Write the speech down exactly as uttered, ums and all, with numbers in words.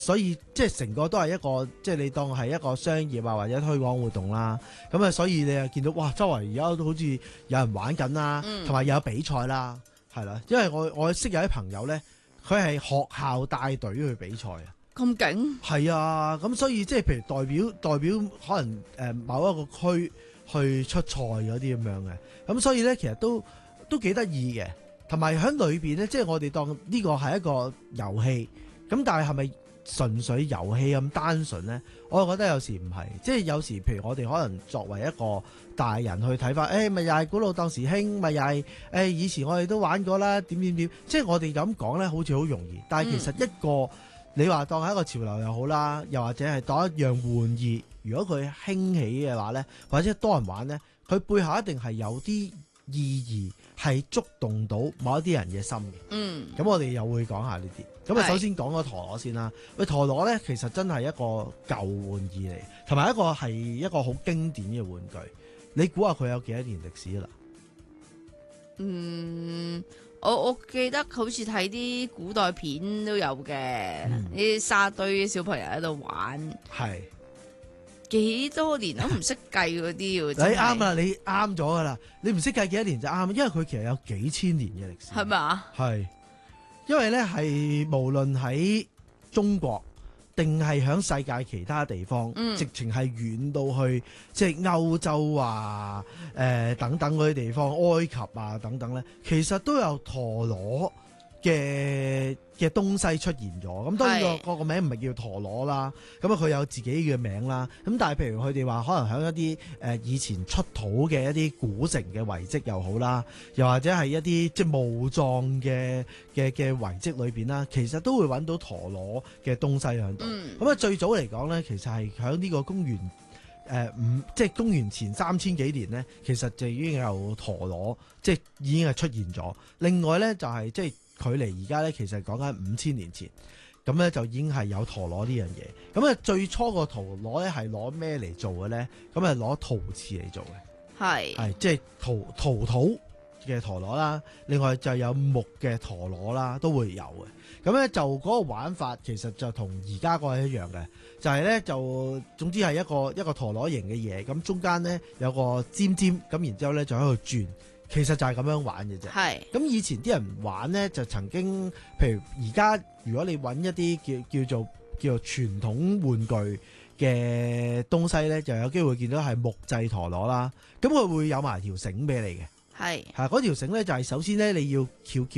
所以即係成個都係一個，即係你當係一個商業啊或者推廣活動啦。咁啊，所以你又見到哇，周圍而家都好似有人玩緊啦，同埋、嗯、有比賽啦，係啦。因為我我識有啲朋友咧，佢係學校帶隊去比賽啊。 咁勁？ 係啊，咁所以即係譬如代表代表可能誒某一個區去出賽嗰啲咁樣嘅。咁所以咧，其實都都幾得意嘅。同埋喺裏邊咧，即係我哋當呢個係一個遊戲。咁但係係咪純粹遊戲咁單純呢？我覺得有時唔係，即係有時譬如我哋可能作為一個大人去睇翻，誒咪又係古老當時興，咪又係誒以前我哋都玩過啦，點點點，即係我哋咁講呢，好似好容易，但係其實一個、嗯、你話當係一個潮流又好啦，又或者係當一樣玩意，如果佢興起嘅話呢，或者多人玩呢，佢背後一定係有啲意義，係觸動到某一啲人嘅心嘅。嗯，咁我哋又會講下呢啲。咁啊，首先講個陀螺先啦。喂，陀螺咧，其實真係一個舊玩意嚟，同埋一個係一個好經典嘅玩具。你估下佢有幾多年歷史啦？ 嗯，我我記得好似睇啲古代片都有嘅，啲、嗯、沙堆小朋友喺度玩。係幾多年我唔識計嗰啲。 你啱啦，你啱咗噶啦。你唔識計幾多年就啱，因為佢其實有幾千年嘅歷史。係咪啊？係。因為咧係無論喺中國定係響世界其他地方，嗯、直情係遠到去即係歐洲啊、誒、呃、等等嗰啲地方，埃及啊等等咧，其實都有陀螺嘅嘅東西出現咗。咁當然個個名唔係叫陀螺啦，咁啊佢有自己嘅名啦。咁但係譬如佢哋話可能喺一啲誒、呃、以前出土嘅一啲古城嘅遺跡又好啦，又或者係一啲即係墓葬嘅嘅嘅遺跡裏邊啦，其實都會揾到陀螺嘅東西喺度。咁啊、嗯、最早嚟講咧，其實係喺呢個公元誒五即係公元前三千幾年咧，其實就已經有陀螺，即係已經係出現咗。另外咧就係、是、即係。距離而家咧，其實講緊五千年前，咁咧就已經係有陀螺呢樣嘢。咁啊，最初個陀螺咧係攞咩嚟做嘅咧？咁啊，攞陶瓷嚟做嘅，係係即係陶陶土嘅陀螺啦。另外就有木嘅陀螺啦，都會有嘅。咁咧就嗰個玩法其實就同而家嗰個一樣嘅，就係、是、咧就總之係一個一個陀螺形嘅嘢，咁中間咧有個尖尖，咁然之後咧就喺度轉。其實就係咁樣玩嘅啫。係咁以前啲人玩咧，就曾經，譬如而家如果你揾一啲叫叫做叫做傳統玩具嘅東西咧，就有機會見到係木製陀螺啦。咁佢會有埋條繩俾你嘅。係係嗰條繩咧，就係首先咧你要翹翹